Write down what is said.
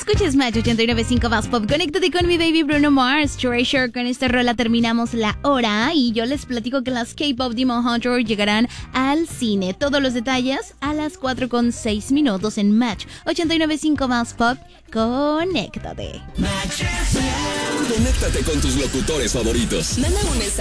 Escuches Match 89.5 Más Pop. Conéctate con mi baby Bruno Mars. Treasure. Con esta rola terminamos la hora. Y yo les platico que las K-Pop Demon Hunter llegarán al cine. Todos los detalles a las 4:06 en Match 89.5 Más Pop. Conéctate. Conéctate con tus locutores favoritos. Manda un mensaje